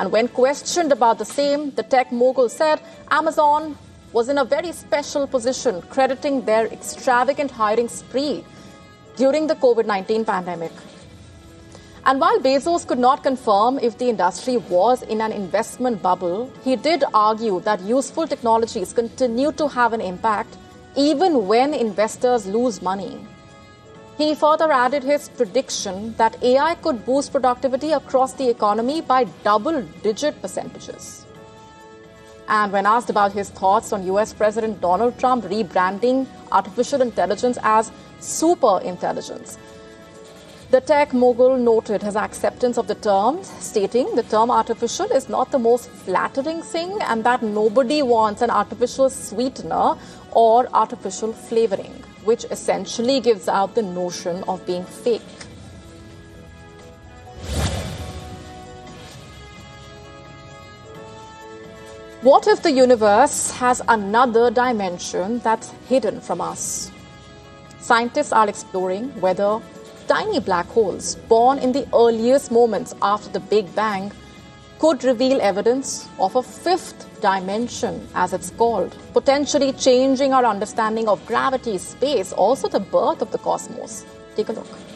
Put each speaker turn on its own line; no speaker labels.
And when questioned about the same, the tech mogul said Amazon was in a very special position, crediting their extravagant hiring spree during the COVID-19 pandemic. And while Bezos could not confirm if the industry was in an investment bubble, he did argue that useful technologies continue to have an impact even when investors lose money. He further added his prediction that AI could boost productivity across the economy by double-digit percentages. And when asked about his thoughts on US President Donald Trump rebranding artificial intelligence as super intelligence, the tech mogul noted his acceptance of the term, stating the term artificial is not the most flattering thing and that nobody wants an artificial sweetener or artificial flavoring, which essentially gives out the notion of being fake. What if the universe has another dimension that's hidden from us? Scientists are exploring whether tiny black holes born in the earliest moments after the Big Bang could reveal evidence of a fifth dimension, as it's called, potentially changing our understanding of gravity, space, also the birth of the cosmos. Take a look.